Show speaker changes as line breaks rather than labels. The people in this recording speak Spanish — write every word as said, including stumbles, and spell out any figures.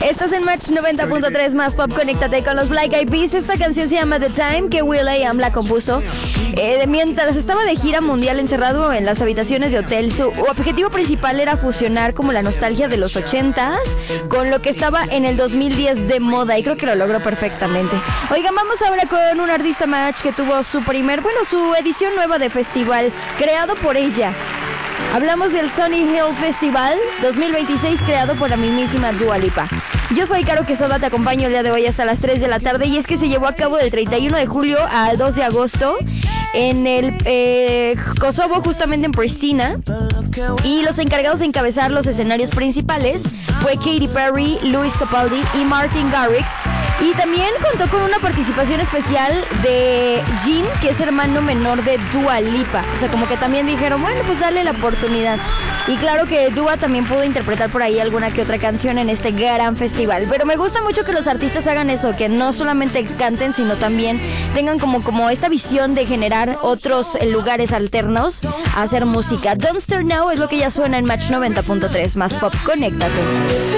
Estás en Match noventa punto tres más pop, conéctate con los Black Eyed Peas. Esta canción se llama The Time, que will.i.am la compuso eh, mientras estaba de gira mundial encerrado en las habitaciones de hotel. Su objetivo principal era fusionar como la nostalgia de los ochentas con lo que estaba en el dos mil diez de moda, y creo que lo logró perfectamente. Oigan, vamos ahora con un artista Match que tuvo su primer, bueno, su edición nueva de festival, creado por ella. Hablamos del Sunny Hill Festival dos mil veintiséis, creado por la mismísima Dua Lipa. Yo soy Caro Quesada, te acompaño el día de hoy hasta las tres de la tarde, y es que se llevó a cabo del treinta y uno de julio al dos de agosto en el eh, Kosovo, justamente en Pristina, y los encargados de encabezar los escenarios principales fue Katy Perry, Luis Capaldi y Martin Garrix, y también contó con una participación especial de Jin, que es hermano menor de Dua Lipa. O sea, como que también dijeron, bueno, pues dale la oportunidad. Y claro que Dua también pudo interpretar por ahí alguna que otra canción en este gran festival. Pero me gusta mucho que los artistas hagan eso, que no solamente canten, sino también tengan como, como esta visión de generar otros lugares alternos a hacer música. Don't Start Now es lo que ya suena en Match noventa punto tres más pop. Conéctate.